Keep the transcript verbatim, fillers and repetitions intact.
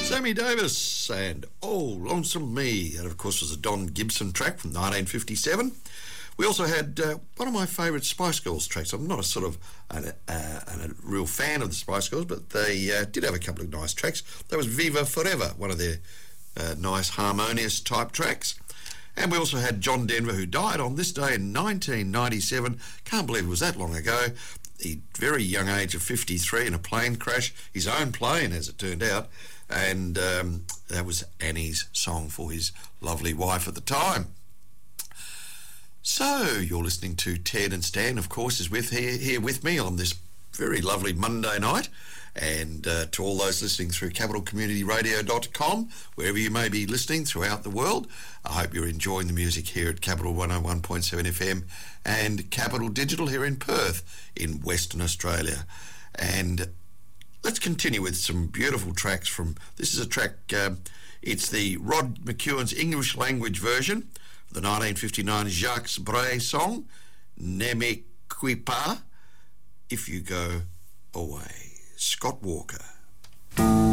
Sammy Davis and Oh Lonesome Me. That, of course, was a Don Gibson track from nineteen fifty-seven. We also had uh, one of my favourite Spice Girls tracks. I'm not a sort of a, a, a real fan of the Spice Girls, but they uh, did have a couple of nice tracks. That was Viva Forever, one of their uh, nice harmonious type tracks. And we also had John Denver, who died on this day in nineteen ninety-seven. Can't believe it was that long ago. The very young age of fifty-three in a plane crash, his own plane, as it turned out. And um, that was Annie's song for his lovely wife at the time. So you're listening to Ted and Stan, of course, is with here, here with me on this very lovely Monday night. And uh, to all those listening through capital community radio dot com, wherever you may be listening throughout the world, I hope you're enjoying the music here at Capital one oh one point seven F M and Capital Digital here in Perth in Western Australia. And let's continue with some beautiful tracks from, this is a track, uh, it's the Rod McEwen's English language version of the nineteen fifty-nine Jacques Brel song, Ne me quitte pas, If You Go Away. Scott Walker.